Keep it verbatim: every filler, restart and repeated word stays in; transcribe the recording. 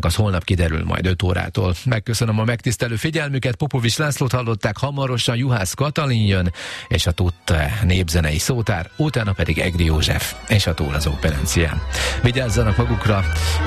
lesznek, az holnap kiderül majd öt órától. Megköszönöm a megtisztelő figyelmüket, Popovics Lászlót hallották, hamarosan Juhász Katalin jön, és a Tutte népzenei szótár, utána pedig Egri József és a Túl az Óperencián. Vigyázzanak magukra!